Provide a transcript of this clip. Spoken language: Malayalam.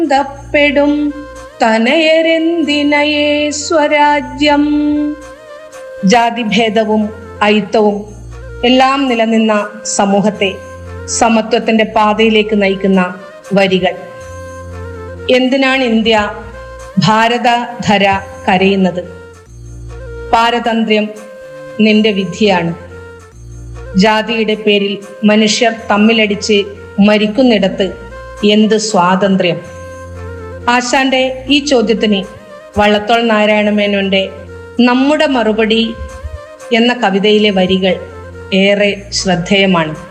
പ്പെടും തനയരെന്തിനയേ സ്വരാജ്യം. ജാതിഭേദവും അയിത്തവും എല്ലാം നിലനിന്ന സമൂഹത്തെ സമത്വത്തിന്റെ പാതയിലേക്ക് നയിക്കുന്ന വരികൾ. എന്തിനാണ് ഇന്ത്യ ഭാരതധര കരയുന്നത്? പാരതന്ത്ര്യം നിന്റെ വിധിയാണ്. ജാതിയുടെ പേരിൽ മനുഷ്യർ തമ്മിലടിച്ച് മരിക്കുന്നിടത്ത് എന്ത് സ്വാതന്ത്ര്യം? ആശാന്റെ ഈ ചോദ്യത്തിന് വള്ളത്തോൾ നാരായണമേനോന്റെ നമ്മുടെ മറുപടി എന്ന കവിതയിലെ വരികൾ ഏറെ ശ്രദ്ധേയമാണ്.